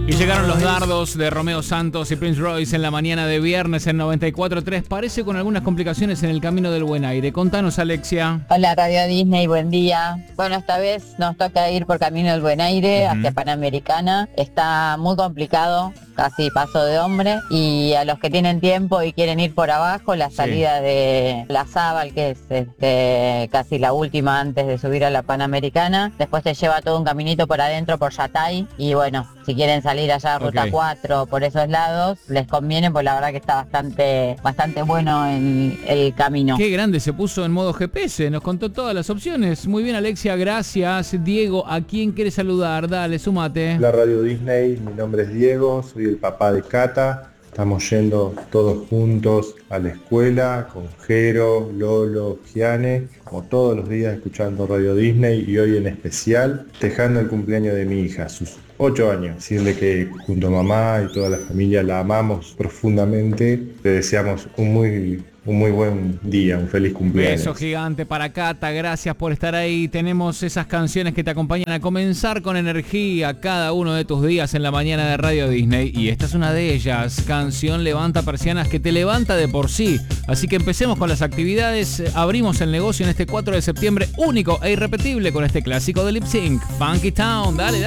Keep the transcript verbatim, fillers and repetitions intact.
Y llegaron los dardos de Romeo Santos y Prince Royce en la mañana de viernes en noventa y cuatro punto tres. Parece con algunas complicaciones en el camino del buen aire. Contanos, Alexia. Hola, Radio Disney, buen día. Bueno, esta vez nos toca ir por camino del buen aire, uh-huh, hacia Panamericana. Está muy complicado, casi paso de hombre. Y a los que tienen tiempo y quieren ir por abajo, la salida sí. de La Zabal, que es este, casi la última antes de subir a la Panamericana. Después te lleva todo un caminito por adentro, por Yatay. Y bueno, si quieren salir salir allá a Ruta okay. cuatro por esos lados, les conviene, pues la verdad que está bastante bastante bueno el, el camino. Qué grande, se puso en modo G P S, nos contó todas las opciones. Muy bien, Alexia, gracias. Diego, ¿a quién quieres saludar? Dale, súmate. La Radio Disney, mi nombre es Diego, soy el papá de Cata. Estamos yendo todos juntos a la escuela con Jero, Lolo, Giane, como todos los días escuchando Radio Disney y hoy en especial festejando el cumpleaños de mi hija, sus ocho años. Decirle que junto a mamá y toda la familia la amamos profundamente. Le deseamos un muy, un muy buen día, un feliz cumpleaños. Beso gigante para Cata, gracias por estar ahí. Tenemos esas canciones que te acompañan a comenzar con energía cada uno de tus días en la mañana de Radio Disney. Y esta es una de ellas, canción Levanta Persianas, que te levanta de por sí. Así que empecemos con las actividades. Abrimos el negocio en este cuatro de septiembre, único e irrepetible, con este clásico de Lip Sync, Funky Town. Dale, dale.